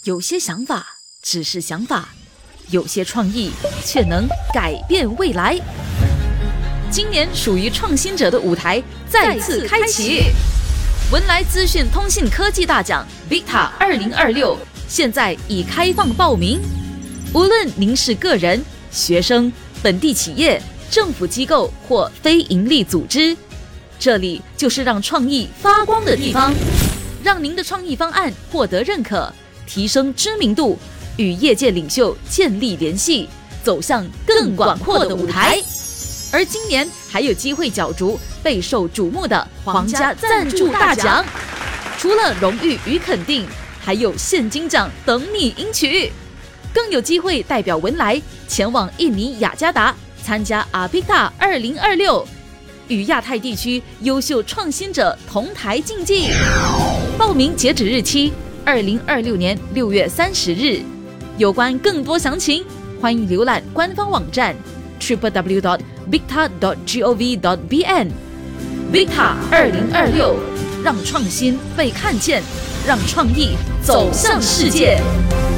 有些想法只是想法，有些创意却能改变未来。今年属于创新者的舞台再次开启，文莱资讯通信科技大奖 VICTA 2026现在已开放报名。无论您是个人、学生、本地企业、政府机构或非营利组织，这里就是让创意发光的地方，让您的创意方案获得认可，提升知名度，与业界领袖建立联系，走向更广阔的舞台。而今年还有机会角逐备受瞩目的皇家赞助大奖，除了荣誉与肯定，还有现金奖等你赢取，更有机会代表文莱前往印尼雅加达参加 APICTA 2026，与亚太地区优秀创新者同台竞技。报名截止日期2026年6月30日。有关更多详情，欢迎浏览官方网站 www.victa.gov.bn。 VICTA 2026，让创新被看见，让创意走向世界。